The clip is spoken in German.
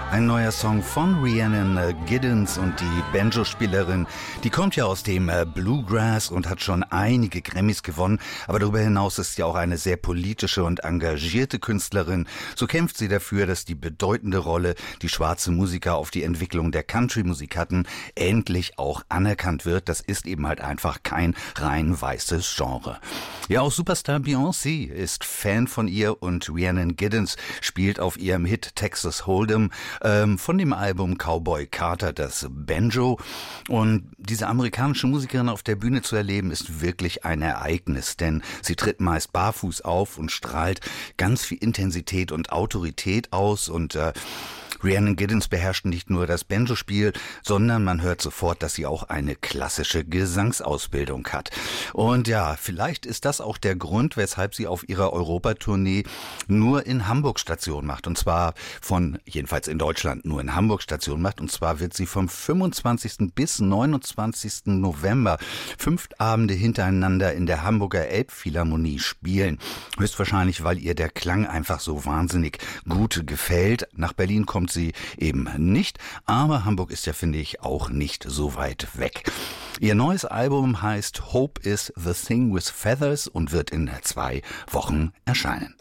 Ein neuer Song von Rhiannon Giddens und die Banjo-Spielerin, die kommt ja aus dem Bluegrass und hat schon einige Grammys gewonnen, aber darüber hinaus ist sie auch eine sehr politische und engagierte Künstlerin. So kämpft sie dafür, dass die bedeutende Rolle, die schwarze Musiker auf die Entwicklung der Country-Musik hatten, endlich auch anerkannt wird. Das ist eben halt einfach kein rein weißes Genre. Ja, auch Superstar Beyoncé ist Fan von ihr und Rhiannon Giddens spielt auf ihrem Hit Texas Hold'em von dem Album Cowboy Carter das Banjo. Und diese amerikanische Musikerin auf der Bühne zu erleben, ist wirklich ein Ereignis, denn sie tritt meist barfuß auf und strahlt ganz viel Intensität und Autorität aus und Rhiannon Giddens beherrscht nicht nur das Banjo-Spiel, sondern man hört sofort, dass sie auch eine klassische Gesangsausbildung hat. Und ja, vielleicht ist das auch der Grund, weshalb sie auf ihrer Europatournee nur in Hamburg Station macht. Und zwar jedenfalls in Deutschland nur in Hamburg Station macht. Und zwar wird sie vom 25. bis 29. November 5 Abende hintereinander in der Hamburger Elbphilharmonie spielen. Höchstwahrscheinlich, weil ihr der Klang einfach so wahnsinnig gut gefällt. Nach Berlin kommt sie eben nicht, aber Hamburg ist ja, finde ich, auch nicht so weit weg. Ihr neues Album heißt Hope is the Thing with Feathers und wird in 2 Wochen erscheinen.